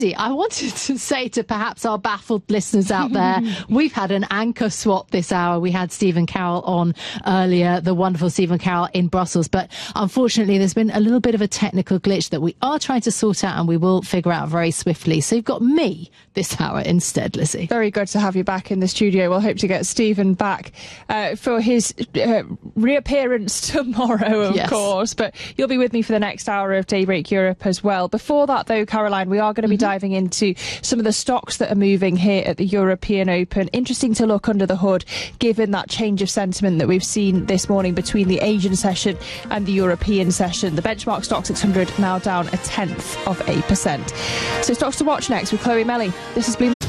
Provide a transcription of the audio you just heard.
I wanted to say to perhaps our baffled listeners out there, we've had an anchor swap this hour. We had Stephen Carroll on earlier, the wonderful Stephen Carroll in Brussels. But unfortunately, there's been a little bit of a technical glitch that we are trying to sort out and we will figure out very swiftly. So you've got me this hour instead, Lizzie. Very good to have you back in the studio. We'll hope to get Stephen back for his reappearance tomorrow, of course. But you'll be with me for the next hour of Daybreak Europe as well. Before that, though, Caroline, we are going to be diving into some of the stocks that are moving here at the European Open. Interesting to look under the hood, given that change of sentiment that we've seen this morning between the Asian session and the European session. The benchmark stock 600 now down 0.1%. So stocks to watch next with Chloe Melly. This has been